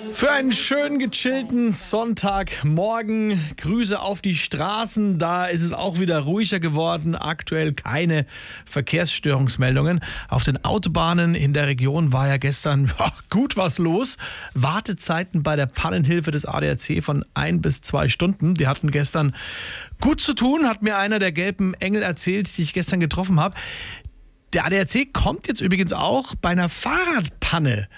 Für einen schön gechillten Sonntagmorgen. Grüße auf die Straßen. Da ist es auch wieder ruhiger geworden. Aktuell keine Verkehrsstörungsmeldungen. Auf den Autobahnen in der Region war ja gestern gut was los. Wartezeiten bei der Pannenhilfe des ADAC von 1 bis 2 Stunden. Die hatten gestern gut zu tun, hat mir einer der gelben Engel erzählt, die ich gestern getroffen habe. Der ADAC kommt jetzt übrigens auch bei einer Fahrradpanne